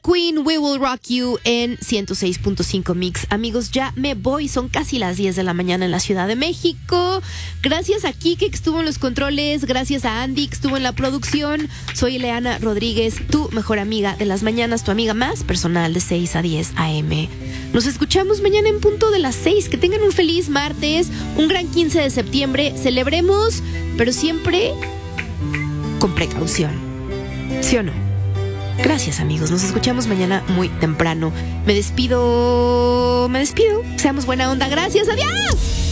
Queen, We Will Rock You en 106.5 Mix. Amigos, ya me voy. Son casi las 10 de la mañana en la Ciudad de México. Gracias a Kike, que estuvo en los controles. Gracias a Andy, que estuvo en la producción. Soy Ileana Rodríguez, tu mejor amiga de las mañanas, tu amiga más personal de 6 a 10 a.m. Nos escuchamos mañana en punto de las 6. Que tengan un feliz martes, un gran 15 de septiembre. Celebremos, pero siempre con precaución. ¿Sí o no? Gracias, amigos. Nos escuchamos mañana muy temprano. Me despido. Seamos buena onda. Gracias. Adiós.